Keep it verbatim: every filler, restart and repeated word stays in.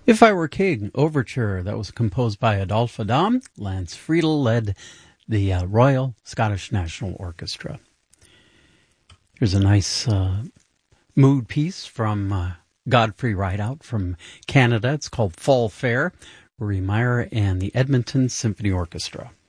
If I Were King, Overture, that was composed by Adolphe Adam. Lance Friedel led the uh, Royal Scottish National Orchestra. Here's a nice uh, mood piece from uh, Godfrey Rideout from Canada. It's called Fall Fair, Rory Meyer and the Edmonton Symphony Orchestra.